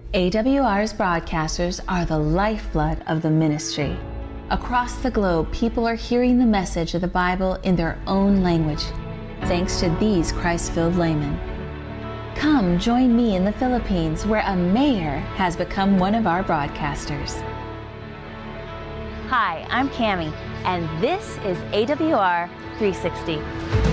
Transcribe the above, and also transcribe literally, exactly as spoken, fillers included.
A W R's broadcasters are the lifeblood of the ministry. Across the globe, people are hearing the message of the Bible in their own language, thanks to these Christ-filled laymen. Come join me in the Philippines, where a mayor has become one of our broadcasters. Hi, I'm Cami, and this is A W R three sixty.